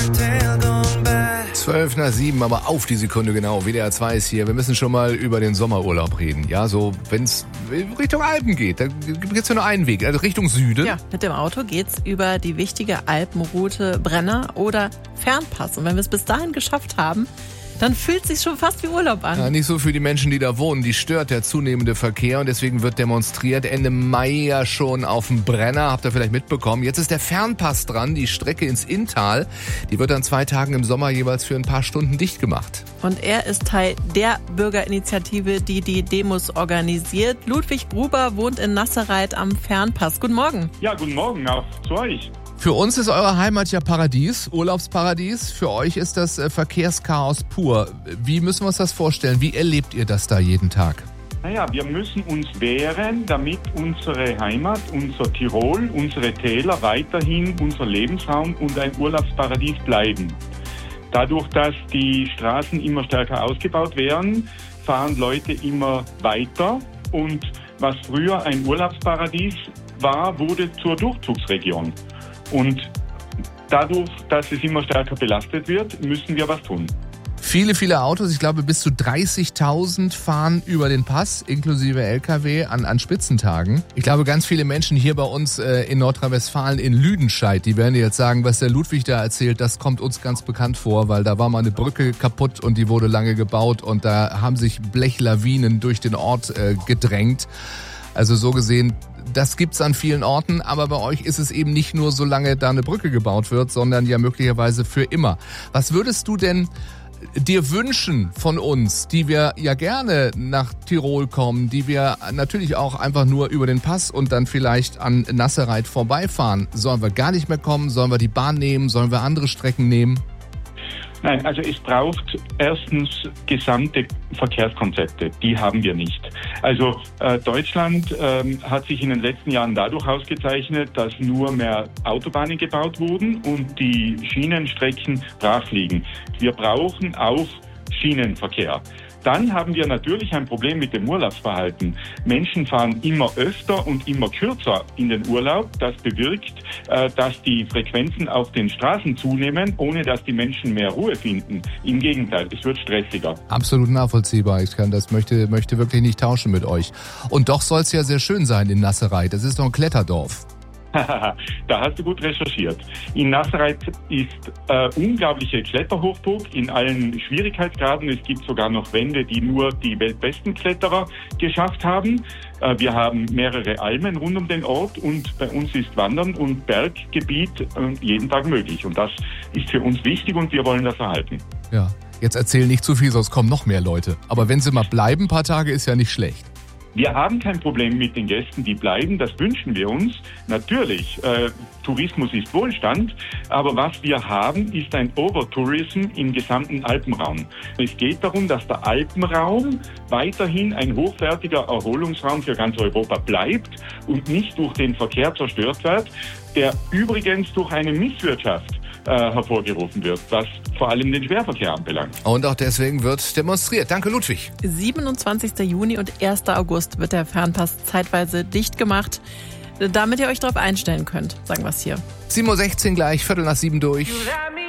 7:12, aber auf die Sekunde genau. WDR 2 ist hier. Wir müssen schon mal über den Sommerurlaub reden. Ja, so, wenn es Richtung Alpen geht, da gibt es ja nur einen Weg, also Richtung Süden. Ja, mit dem Auto geht's über die wichtige Alpenroute Brenner oder Fernpass. Und wenn wir es bis dahin geschafft haben, dann fühlt es sich schon fast wie Urlaub an. Ja, nicht so für die Menschen, die da wohnen. Die stört der zunehmende Verkehr und deswegen wird demonstriert. Ende Mai ja schon auf dem Brenner, habt ihr vielleicht mitbekommen. Jetzt ist der Fernpass dran, die Strecke ins Inntal. Die wird an 2 Tagen im Sommer jeweils für ein paar Stunden dicht gemacht. Und er ist Teil der Bürgerinitiative, die die Demos organisiert. Ludwig Gruber wohnt in Nassereit am Fernpass. Guten Morgen. Ja, guten Morgen auch zu euch. Für uns ist eure Heimat ja Paradies, Urlaubsparadies. Für euch ist das Verkehrschaos pur. Wie müssen wir uns das vorstellen? Wie erlebt ihr das da jeden Tag? Naja, wir müssen uns wehren, damit unsere Heimat, unser Tirol, unsere Täler weiterhin unser Lebensraum und ein Urlaubsparadies bleiben. Dadurch, dass die Straßen immer stärker ausgebaut werden, fahren Leute immer weiter. Und was früher ein Urlaubsparadies war, wurde zur Durchzugsregion. Und dadurch, dass es immer stärker belastet wird, müssen wir was tun. Viele Autos, ich glaube bis zu 30.000 fahren über den Pass, inklusive LKW an Spitzentagen. Ich glaube, ganz viele Menschen hier bei uns in Nordrhein-Westfalen in Lüdenscheid, die werden jetzt sagen, was der Ludwig da erzählt, das kommt uns ganz bekannt vor, weil da war mal eine Brücke kaputt und die wurde lange gebaut und da haben sich Blechlawinen durch den Ort gedrängt. Also so gesehen, das gibt's an vielen Orten, aber bei euch ist es eben nicht nur, solange da eine Brücke gebaut wird, sondern ja möglicherweise für immer. Was würdest du denn dir wünschen von uns, die wir ja gerne nach Tirol kommen, die wir natürlich auch einfach nur über den Pass und dann vielleicht an Nassereit vorbeifahren? Sollen wir gar nicht mehr kommen? Sollen wir die Bahn nehmen? Sollen wir andere Strecken nehmen? Nein, also es braucht erstens gesamte Verkehrskonzepte. Die haben wir nicht. Also Deutschland hat sich in den letzten Jahren dadurch ausgezeichnet, dass nur mehr Autobahnen gebaut wurden und die Schienenstrecken brach liegen. Wir brauchen auch Schienenverkehr. Dann haben wir natürlich ein Problem mit dem Urlaubsverhalten. Menschen fahren immer öfter und immer kürzer in den Urlaub. Das bewirkt, dass die Frequenzen auf den Straßen zunehmen, ohne dass die Menschen mehr Ruhe finden. Im Gegenteil, es wird stressiger. Absolut nachvollziehbar. Ich möchte wirklich nicht tauschen mit euch. Und doch soll es ja sehr schön sein in Nassereit. Das ist doch ein Kletterdorf. Da hast du gut recherchiert. In Nassereit ist unglaubliche Kletterhochburg in allen Schwierigkeitsgraden. Es gibt sogar noch Wände, die nur die weltbesten Kletterer geschafft haben. Wir haben mehrere Almen rund um den Ort und bei uns ist Wandern und Berggebiet jeden Tag möglich. Und das ist für uns wichtig und wir wollen das erhalten. Ja, jetzt erzähl nicht zu viel, sonst kommen noch mehr Leute. Aber wenn sie mal bleiben, ein paar Tage, ist ja nicht schlecht. Wir haben kein Problem mit den Gästen, die bleiben, das wünschen wir uns. Natürlich, Tourismus ist Wohlstand, aber was wir haben, ist ein Overtourism im gesamten Alpenraum. Es geht darum, dass der Alpenraum weiterhin ein hochwertiger Erholungsraum für ganz Europa bleibt und nicht durch den Verkehr zerstört wird, der übrigens durch eine Misswirtschaft hervorgerufen wird, was vor allem den Schwerverkehr anbelangt. Und auch deswegen wird demonstriert. Danke, Ludwig. 27. Juni und 1. August wird der Fernpass zeitweise dicht gemacht, damit ihr euch darauf einstellen könnt, sagen wir es hier. 7:16 gleich, 6:15 durch.